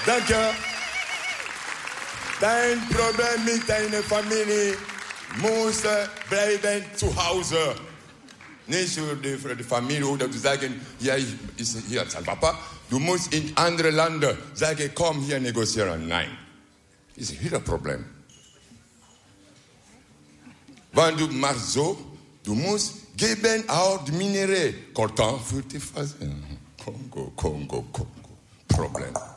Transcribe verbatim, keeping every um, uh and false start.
Danke. Dein Problem mit deiner Familie muss bleiben zu Hause. Nicht für die, für die Familie oder zu sagen, ja, ich, ist hier sein Papa. Du musst in andere Länder sagen, komm hier negozieren. Nein. Das ist wieder ein Problem. Wenn du machst so, du musst geben auch die Minerais. Coltan für die Phase. Kongo, Kongo, Kongo. Problem.